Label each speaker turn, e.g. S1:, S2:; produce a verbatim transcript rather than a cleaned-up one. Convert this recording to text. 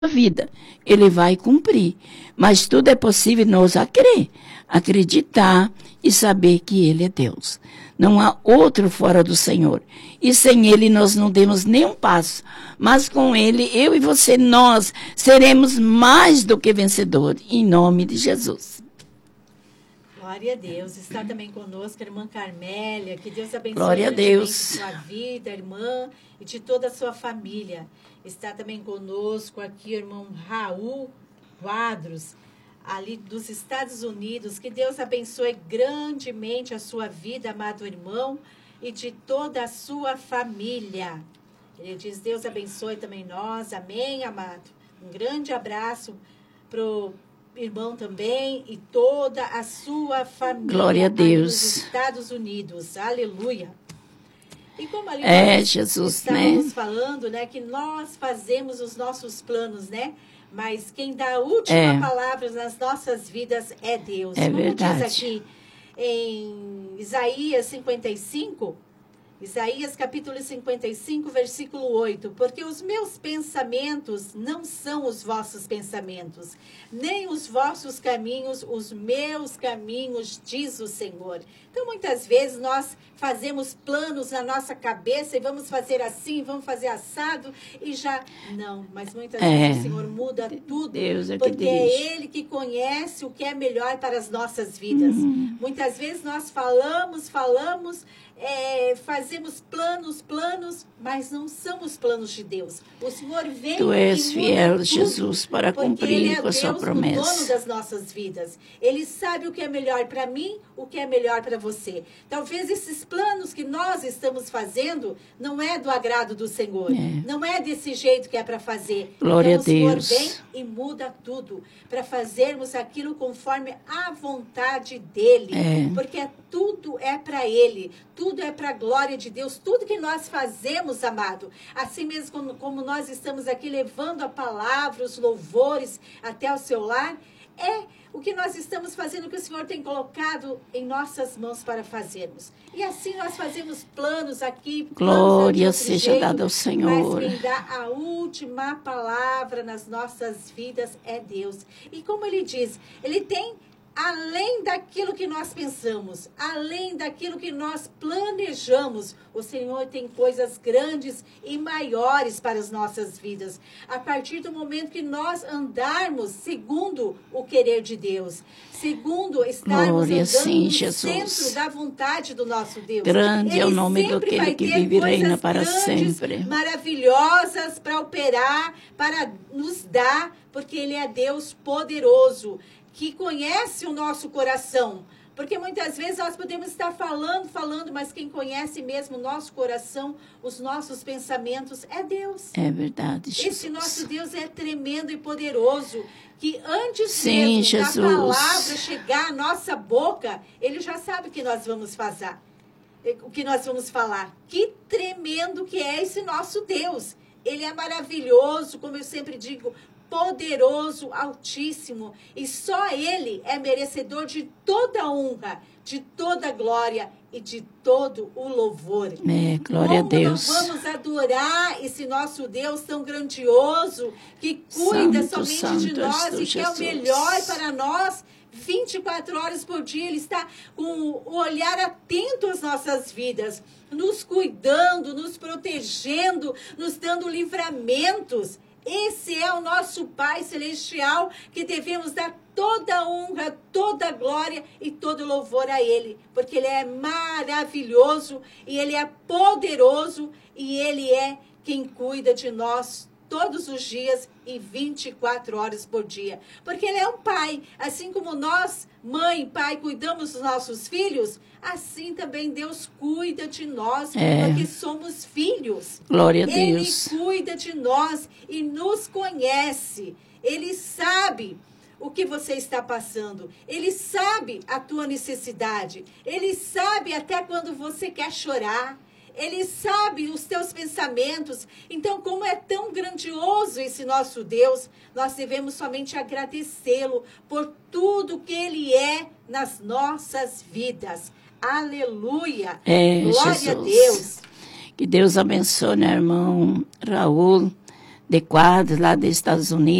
S1: vida. Ele vai cumprir. Mas tudo é possível nós a crer, acreditar e saber que Ele é Deus. Não há outro fora do Senhor. E sem Ele nós não demos nenhum passo. Mas com Ele, eu e você, nós seremos mais do que vencedores. Em nome de Jesus.
S2: Glória a Deus. Está também conosco a irmã Carmélia. Que Deus abençoe
S1: Glória a Deus.
S2: sua vida, irmã, e de toda a sua família. Está também conosco aqui o irmão Raul Quadros, ali dos Estados Unidos. Que Deus abençoe grandemente a sua vida, amado irmão, e de toda a sua família. Ele diz, Deus abençoe também nós. Amém, amado. Um grande abraço para o irmão também e toda a sua família.
S1: Glória a Deus.
S2: Dos Estados Unidos. Aleluia. E como ali
S1: é,
S2: nós
S1: Jesus,
S2: estamos
S1: né?
S2: falando, né, que nós fazemos os nossos planos, né? Mas quem dá a última
S1: é.
S2: palavra nas nossas vidas é Deus.
S1: É
S2: como
S1: verdade.
S2: diz aqui em Isaías cinquenta e cinco, Isaías capítulo cinquenta e cinco, versículo oito. Porque os meus pensamentos não são os vossos pensamentos, nem os vossos caminhos, os meus caminhos, diz o Senhor. Então, muitas vezes, nós fazemos planos na nossa cabeça e vamos fazer assim, vamos fazer assado e já... Não, mas muitas
S1: é.
S2: vezes o Senhor muda tudo,
S1: Deus é que
S2: porque
S1: dirige.
S2: é Ele que conhece o que é melhor para as nossas vidas. Uhum. Muitas vezes nós falamos, falamos, é, fazemos planos, planos, mas não são os planos de Deus. O Senhor vem
S1: Tu és
S2: e
S1: fiel,
S2: tudo,
S1: Jesus, para cumprir
S2: é
S1: com a sua promessa.
S2: O dono das nossas vidas. Ele sabe o que é melhor para mim, o que é melhor para você. Talvez esses planos que nós estamos fazendo não é do agrado do Senhor.
S1: É.
S2: Não é desse jeito que é para fazer.
S1: Glória
S2: então,
S1: a Deus.
S2: O Senhor vem e muda tudo para fazermos aquilo conforme a vontade dEle.
S1: É.
S2: Porque tudo é para Ele. Tudo é para a glória de Deus. Tudo que nós fazemos, amado, assim mesmo como, como nós estamos aqui levando a palavra, os louvores até o seu lar, é o que nós estamos fazendo, o que o Senhor tem colocado em nossas mãos para fazermos. E assim nós fazemos planos aqui.
S1: Glória seja dada ao Senhor.
S2: Mas quem dá a última palavra nas nossas vidas é Deus. E como Ele diz, Ele tem... além daquilo que nós pensamos, além daquilo que nós planejamos, o Senhor tem coisas grandes e maiores para as nossas vidas. A partir do momento que nós andarmos segundo o querer de Deus, segundo estarmos
S1: Glória,
S2: andando
S1: sim,
S2: no
S1: Jesus.
S2: centro da vontade do nosso Deus.
S1: Grande
S2: Ele
S1: é o nome
S2: sempre
S1: daquele
S2: vai
S1: que
S2: ter
S1: vive e reina
S2: coisas
S1: para
S2: grandes,
S1: sempre.
S2: maravilhosas para operar, para nos dar, porque Ele é Deus poderoso, que conhece o nosso coração. Porque muitas vezes nós podemos estar falando, falando, mas quem conhece mesmo o nosso coração, os nossos pensamentos, é Deus.
S1: É verdade, Jesus.
S2: Esse nosso Deus é tremendo e poderoso, que antes
S1: Sim,
S2: mesmo
S1: Jesus.
S2: da palavra chegar à nossa boca, Ele já sabe o que nós vamos fazer, o que nós vamos falar. Que tremendo que é esse nosso Deus. Ele é maravilhoso, como eu sempre digo, poderoso, altíssimo, e só Ele é merecedor de toda honra, de toda glória e de todo o louvor.
S1: É, glória
S2: Como
S1: a Deus.
S2: Nós vamos adorar esse nosso Deus tão grandioso, que cuida
S1: Santo,
S2: somente
S1: santo
S2: de nós e
S1: Jesus.
S2: que é o melhor para nós. vinte e quatro horas por dia, Ele está com o olhar atento às nossas vidas, nos cuidando, nos protegendo, nos dando livramentos. Esse é o nosso Pai Celestial, que devemos dar toda a honra, toda a glória e todo o louvor a Ele, porque Ele é maravilhoso e Ele é poderoso e Ele é quem cuida de nós todos os dias e vinte e quatro horas por dia. Porque Ele é um Pai, assim como nós, mãe e pai, cuidamos dos nossos filhos, assim também Deus cuida de nós,
S1: é.
S2: porque somos filhos.
S1: Glória a
S2: Ele
S1: Deus.
S2: cuida de nós e nos conhece. Ele sabe o que você está passando. Ele sabe a tua necessidade. Ele sabe até quando você quer chorar. Ele sabe os teus pensamentos. Então, como é tão grandioso esse nosso Deus, nós devemos somente agradecê-lo por tudo que Ele é nas nossas vidas. Aleluia!
S1: É,
S2: Glória
S1: Jesus.
S2: a Deus!
S1: Que Deus abençoe, né, irmão Raul. de quadros lá dos Estados Unidos.